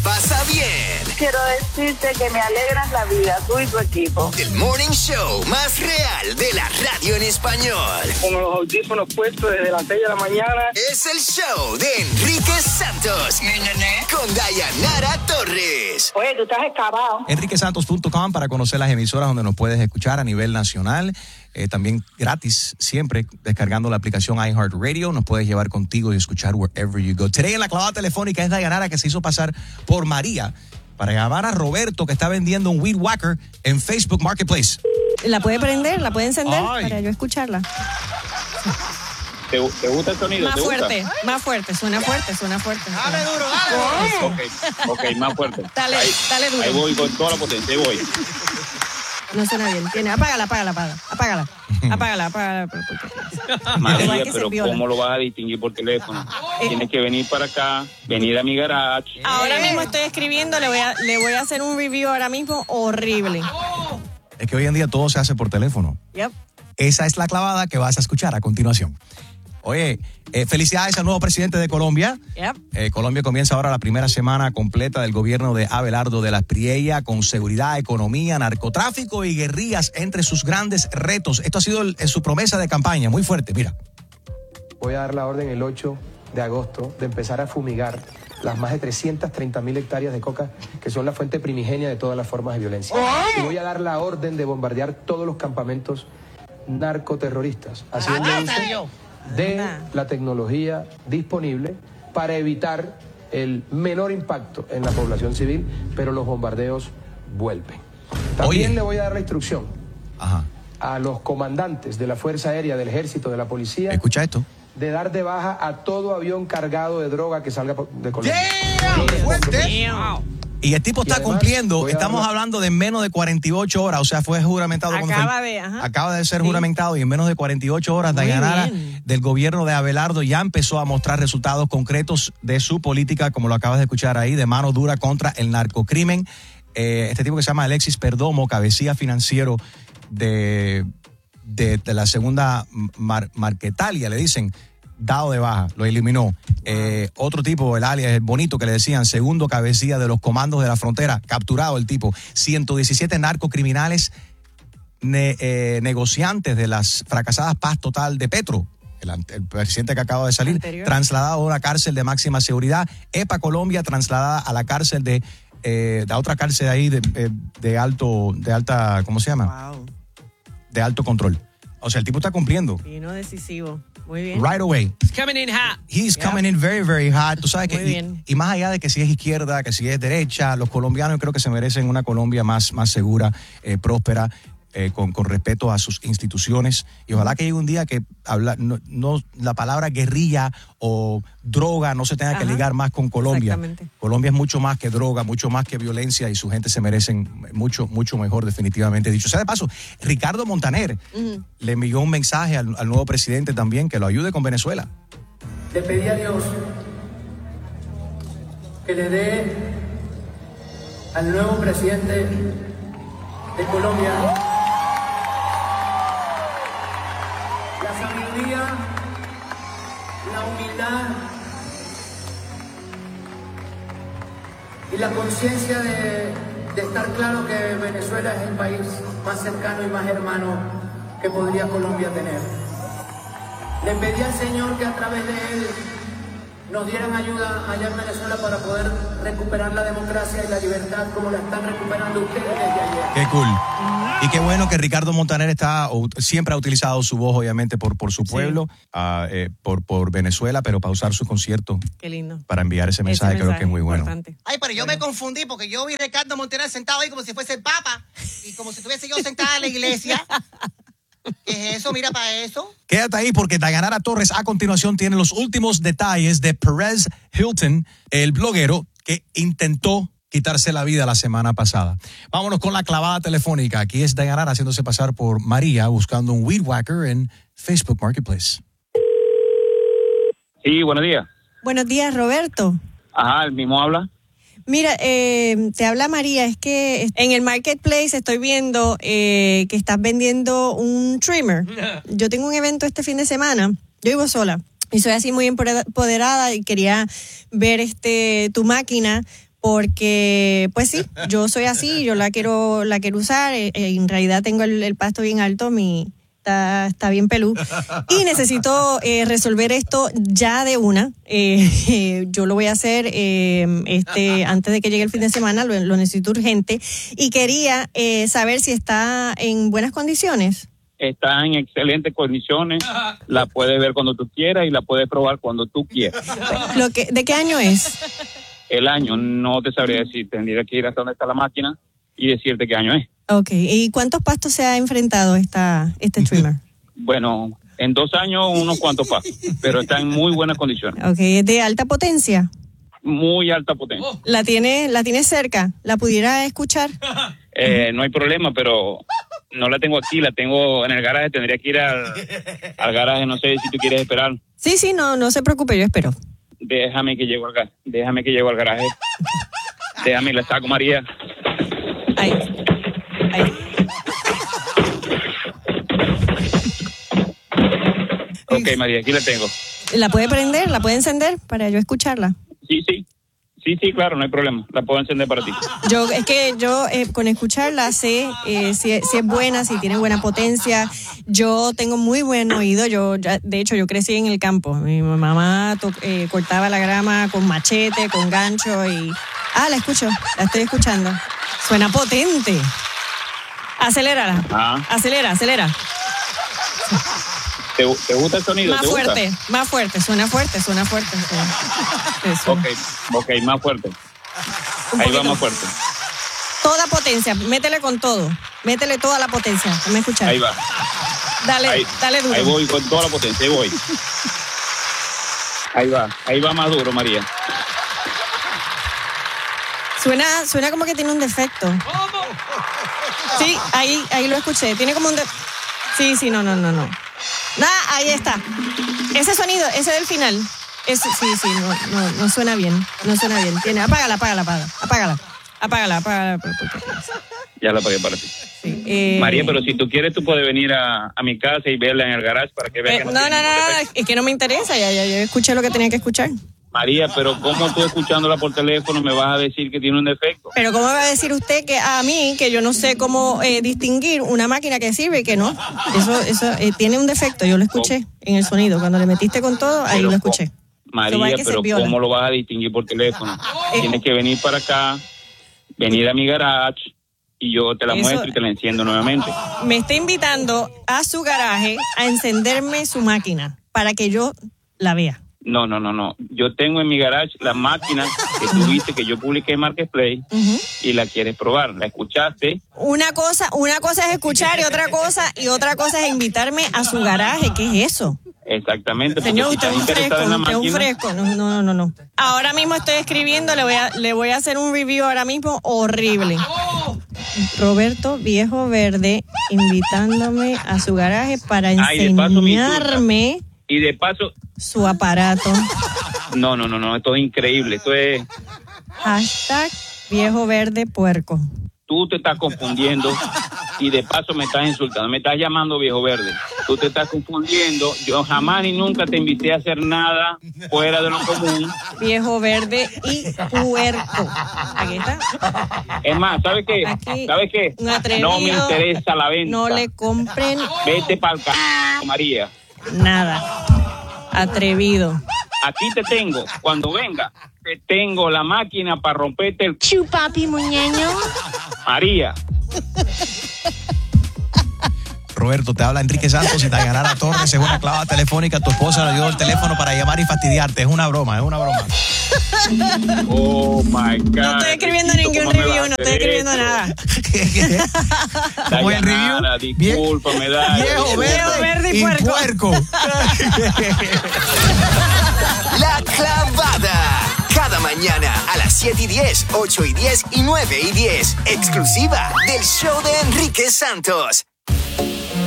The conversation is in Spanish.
pasa bien. Quiero decirte que me alegras la vida, tú y tu equipo. El morning show más real de la radio en español. Con los audífonos puestos desde las 6 de la mañana. Es el show de Enrique Santos. Con Dayanara Torres. Oye, tú estás excavado. enriquesantos.com para conocer las emisoras donde nos puedes escuchar a nivel nacional. También gratis, siempre descargando la aplicación iHeartRadio. Nos puedes llevar contigo y escuchar wherever you go. Today en la clavada telefónica es Dayanara, que se hizo pasar por María para llamar a Roberto, que está vendiendo un weed whacker en Facebook Marketplace. ¿La puede prender? ¿La puede encender? Para yo escucharla. ¿Te gusta el sonido? Más fuerte, suena fuerte. Dale duro, dale. Ok, más fuerte. Dale duro. Ahí voy con toda la potencia, ahí voy. No suena bien. Apágala. María, pero ¿cómo lo vas a distinguir por teléfono? Tienes que venir para acá, venir a mi garage. Ahora mismo estoy escribiendo, le voy a hacer un review ahora mismo horrible. Es que hoy en día todo se hace por teléfono. Yep. Esa es la clavada que vas a escuchar a continuación. Oye, felicidades al nuevo presidente de Colombia. Yep. Colombia comienza ahora la primera semana completa del gobierno de Abelardo de la Espriella, con seguridad, economía, narcotráfico y guerrillas entre sus grandes retos. Esto ha sido su promesa de campaña, muy fuerte, mira. Voy a dar la orden el 8 de agosto de empezar a fumigar las más de 330.000 hectáreas de coca, que son la fuente primigenia de todas las formas de violencia. Y voy a dar la orden de bombardear todos los campamentos narcoterroristas, haciendo uso de la tecnología disponible para evitar el menor impacto en la población civil, pero los bombardeos vuelven. También le voy a dar la instrucción a los comandantes de la Fuerza Aérea, del Ejército, de la Policía. Escucha esto. De dar de baja a todo avión cargado de droga que salga de Colombia. Y el tipo está además, cumpliendo, estamos hablando de menos de 48 horas, o sea, fue juramentado. Acaba de ser juramentado y en menos de 48 horas, Dayanara, del gobierno de Abelardo, ya empezó a mostrar resultados concretos de su política, como lo acabas de escuchar ahí, de mano dura contra el narcocrimen. Este tipo que se llama Alexis Perdomo, cabecilla financiero de la segunda Marquetalia, le dicen, dado de baja, lo eliminó. Otro tipo, el alias, el bonito que le decían, segundo cabecilla de los comandos de la frontera, capturado el tipo. 117 narcocriminales negociantes de las fracasadas paz total de Petro, el presidente que acaba de salir, trasladado a una cárcel de máxima seguridad. EPA Colombia trasladada a la cárcel de otra cárcel ahí de alta, ¿cómo se llama? Wow. De alto control. O sea, el tipo está cumpliendo. Sí, no, decisivo. Muy bien. Right away. He's coming in hot. He's coming in very, very hot. Tú sabes Muy bien. y más allá de que si es izquierda, que si es derecha, los colombianos creo que se merecen una Colombia más segura, próspera, con respeto a sus instituciones. Y ojalá que llegue un día que la palabra guerrilla o droga no se tenga que ligar más con Colombia. Colombia es mucho más que droga, mucho más que violencia, y su gente se merecen mucho, mucho mejor, definitivamente dicho. O sea, de paso, Ricardo Montaner le envió un mensaje al nuevo presidente también, que lo ayude con Venezuela. Le pedí a Dios que le dé al nuevo presidente de Colombia la sabiduría, la humildad y la conciencia de estar claro que Venezuela es el país más cercano y más hermano que podría Colombia tener. Le pedí al Señor que a través de él nos dieran ayuda allá en Venezuela para poder recuperar la democracia y la libertad como la están recuperando ustedes desde ayer. Qué cool. Y qué bueno que Ricardo Montaner siempre ha utilizado su voz, obviamente, por su pueblo, por Venezuela, pero para usar su concierto. Qué lindo. Para enviar ese mensaje, creo que es muy bueno. Ay, pero yo me confundí porque yo vi a Ricardo Montaner sentado ahí como si fuese el Papa y como si estuviese yo sentada en la iglesia. ¿Qué es eso? Mira para eso. Quédate ahí porque Dayanara Torres a continuación tiene los últimos detalles de Perez Hilton, el bloguero que intentó quitarse la vida la semana pasada. Vámonos con la clavada telefónica. Aquí es Dayanara haciéndose pasar por María buscando un weed whacker en Facebook Marketplace. Sí, buenos días. Buenos días, Roberto. Ajá, el mismo habla. Mira, te habla María, es que en el Marketplace estoy viendo que estás vendiendo un trimmer. Yo tengo un evento este fin de semana, yo vivo sola y soy así muy empoderada y quería ver tu máquina porque pues sí, yo soy así, yo la quiero usar, en realidad tengo el pasto bien alto, está bien pelú y necesito resolver esto ya de una. Yo lo voy a hacer antes de que llegue el fin de semana, lo necesito urgente y quería saber si está en buenas condiciones. Está en excelentes condiciones, la puedes ver cuando tú quieras y la puedes probar cuando tú quieras. ¿De qué año es? El año no te sabría decir, tendría que ir hasta donde está la máquina y decirte qué año es. Okay, ¿y cuántos pastos se ha enfrentado este trimmer? Bueno, en 2 años unos cuantos pastos, pero está en muy buenas condiciones. Okay, ¿es de alta potencia? Muy alta potencia. ¿La tiene cerca? ¿La pudiera escuchar? No hay problema, pero no la tengo aquí, la tengo en el garaje, tendría que ir al garaje, no sé si tú quieres esperar. Sí, no se preocupe, yo espero. Déjame que llego al garaje. Déjame, la saco, María. Ahí. Ok, María, aquí la tengo. ¿La puede prender? ¿La puede encender para yo escucharla? Sí, claro, no hay problema. La puedo encender para ti. Yo con escucharla sé si es buena, si tiene buena potencia. Yo tengo muy buen oído. De hecho, yo crecí en el campo. Mi mamá cortaba la grama con machete, con gancho y... la estoy escuchando. Suena potente. Acelérala. Acelera. ¿Te gusta el sonido? Más fuerte, suena fuerte. Eso. Ok, más fuerte. Ahí va más fuerte. Toda potencia, métele con todo. Métele toda la potencia. ¿Me escuchas? Ahí va. Dale duro. Ahí voy con toda la potencia, ahí voy. Ahí va más duro, María. Suena como que tiene un defecto. ¿Cómo? Sí, ahí lo escuché. Tiene como un Sí, no. Ahí está. Ese sonido, ese del final. No suena bien. No suena bien. Apágala. Ya la apagué para ti. Sí, María, pero si tú quieres, tú puedes venir a mi casa y verla en el garage para que veas que no, es que no me interesa. Ya escuché lo que tenía que escuchar. María, pero ¿cómo tú escuchándola por teléfono me vas a decir que tiene un defecto? Pero ¿cómo me va a decir usted que a mí, que yo no sé cómo distinguir una máquina que sirve y que no? Eso tiene un defecto, yo lo escuché en el sonido. Cuando le metiste con todo, ahí lo escuché. María, pero ¿cómo lo vas a distinguir por teléfono? Tienes que venir para acá, venir a mi garage y yo te la muestro y te la enciendo nuevamente. Me está invitando a su garaje a encenderme su máquina para que yo la vea. No. Yo tengo en mi garage la máquina que tú viste que yo publiqué en Marketplace y la quieres probar. ¿La escuchaste? Una cosa es escuchar y otra cosa es invitarme a su garaje. ¿Qué es eso? Exactamente. Señor, usted es un fresco. No. Ahora mismo estoy escribiendo, le voy a hacer un review ahora mismo horrible. Roberto Viejo Verde invitándome a su garaje para enseñarme. Y de paso su aparato. No, esto es increíble, esto es... #ViejoVerdePuerco. Tú te estás confundiendo y de paso me estás insultando, me estás llamando viejo verde. Tú te estás confundiendo, yo jamás ni nunca te invité a hacer nada fuera de lo común. Viejo verde y puerco. Aquí está. Es más, ¿sabes qué? ¿Sabes qué? No me interesa la venta. No le compren. Vete para el María. Nada. Atrevido. Aquí te tengo. Cuando venga, te tengo la máquina para romperte el... Chupapi muñeño. María. Roberto, te habla Enrique Santos y Dayanara Torres. Es una clava telefónica. Tu esposa le dio el teléfono para llamar y fastidiarte. Es una broma. Oh, my God. No estoy escribiendo ningún review, no estoy escribiendo nada. Dayanara, discúlpame, Viejo verde y puerco. La clavada. Cada mañana a las 7:10, 8:10 y 9:10. Exclusiva del show de Enrique Santos.